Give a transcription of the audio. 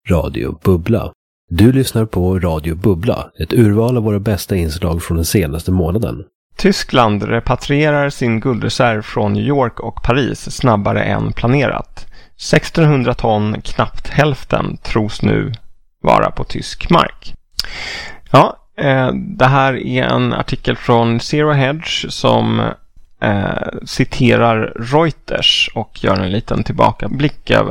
Radio Bubbla. Du lyssnar på Radio Bubbla, ett urval av våra bästa inslag från den senaste månaden. Tyskland repatrierar sin guldreserv från New York och Paris snabbare än planerat. 1600 ton, knappt hälften, tros nu vara på tysk mark. Ja, det här är en artikel från Zero Hedge som citerar Reuters och gör en liten tillbakablick över